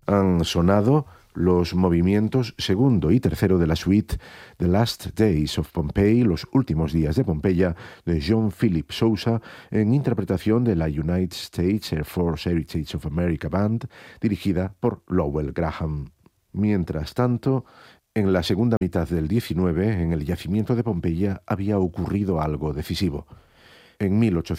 Han sonado los movimientos segundo y tercero de la suite The Last Days of Pompeii, los últimos días de Pompeya, de John Philip Sousa, en interpretación de la United States Air Force Heritage of America Band, dirigida por Lowell Graham. Mientras tanto, en la segunda mitad del 19, en el yacimiento de Pompeya había ocurrido algo decisivo. En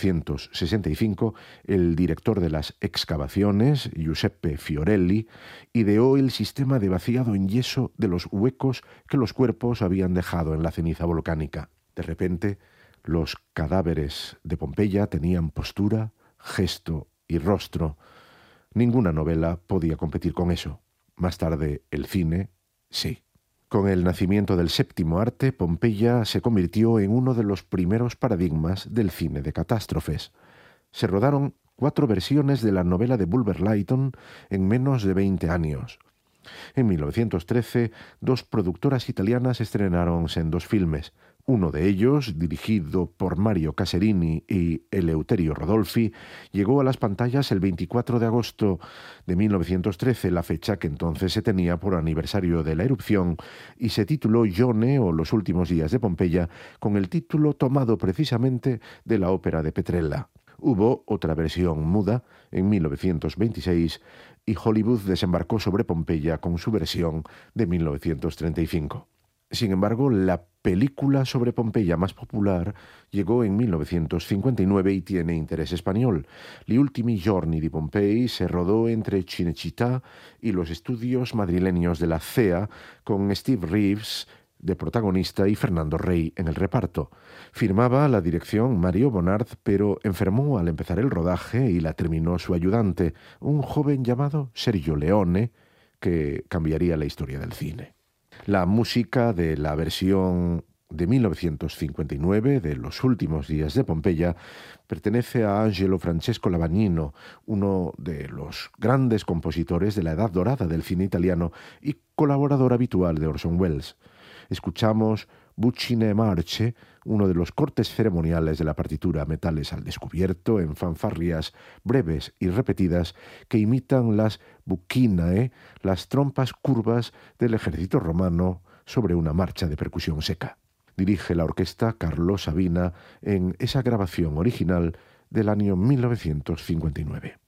1865, el director de las excavaciones, Giuseppe Fiorelli, ideó el sistema de vaciado en yeso de los huecos que los cuerpos habían dejado en la ceniza volcánica. De repente, los cadáveres de Pompeya tenían postura, gesto y rostro. Ninguna novela podía competir con eso. Más tarde, el cine, sí. Con el nacimiento del séptimo arte, Pompeya se convirtió en uno de los primeros paradigmas del cine de catástrofes. Se rodaron 4 versiones de la novela de Bulwer Lytton en menos de 20 años. En 1913, 2 productoras italianas estrenaron sendos filmes. Uno de ellos, dirigido por Mario Caserini y Eleuterio Rodolfi, llegó a las pantallas el 24 de agosto de 1913, la fecha que entonces se tenía por aniversario de la erupción, y se tituló Ione o Los últimos días de Pompeya, con el título tomado precisamente de la ópera de Petrella. Hubo otra versión muda en 1926 y Hollywood desembarcó sobre Pompeya con su versión de 1935. Sin embargo, la película sobre Pompeya más popular llegó en 1959 y tiene interés español. Gli ultimi giorni di Pompei se rodó entre Cinecittà y los estudios madrileños de la CEA, con Steve Reeves de protagonista y Fernando Rey en el reparto. Firmaba la dirección Mario Bonard, pero enfermó al empezar el rodaje y la terminó su ayudante, un joven llamado Sergio Leone, que cambiaría la historia del cine. La música de la versión de 1959 de Los últimos días de Pompeya pertenece a Angelo Francesco Lavagnino, uno de los grandes compositores de la edad dorada del cine italiano y colaborador habitual de Orson Welles. Escuchamos Buccine Marche, uno de los cortes ceremoniales de la partitura Metales al descubierto, en fanfarrias breves y repetidas que imitan las buccinae, las trompas curvas del ejército romano sobre una marcha de percusión seca. Dirige la orquesta Carlo Sabina en esa grabación original del año 1959.